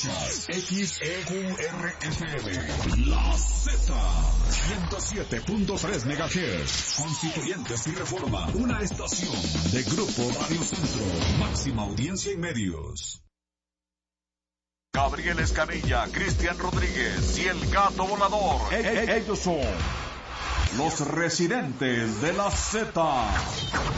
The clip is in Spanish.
Escuchas XEQRFM, La Z, 107.3 MHz, Constituyentes y Reforma, una estación de Grupo Radio Centro, máxima audiencia en medios. Gabriel Escanilla, Cristian Rodríguez y el Gato Volador. Ellos son los residentes de la Z.